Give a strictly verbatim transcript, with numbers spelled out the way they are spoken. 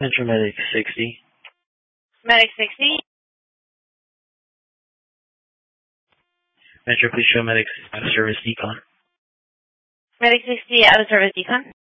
Metro Medic sixty. Medic sixty. Metro, please show Medic out of service decon. Medic sixty, out of service decon.